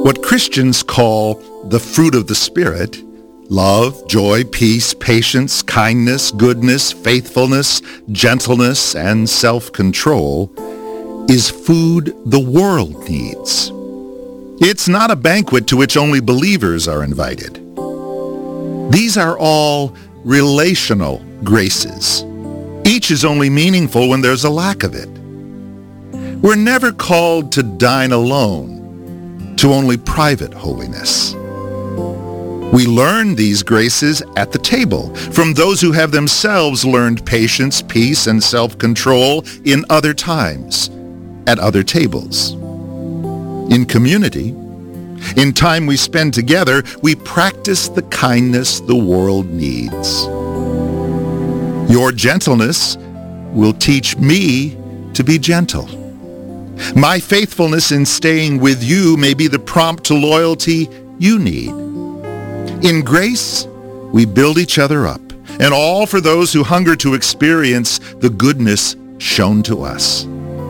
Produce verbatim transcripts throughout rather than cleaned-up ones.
What Christians call the fruit of the Spirit, love, joy, peace, patience, kindness, goodness, faithfulness, gentleness, and self-control, is food the world needs. It's not a banquet to which only believers are invited. These are all relational graces. Each is only meaningful when there's a lack of it. We're never called to dine alone, to only private holiness. We learn these graces at the table from those who have themselves learned patience, peace, and self-control in other times, at other tables. In community, in time we spend together, we practice the kindness the world needs. Your gentleness will teach me to be gentle. My faithfulness in staying with you may be the prompt to loyalty you need. In grace, we build each other up, and all for those who hunger to experience the goodness shown to us.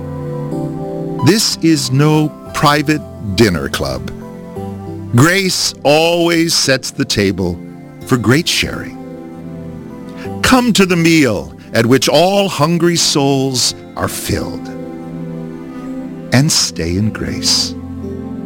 This is no private dinner club. Grace always sets the table for great sharing. Come to the meal at which all hungry souls are filled, and stay in grace.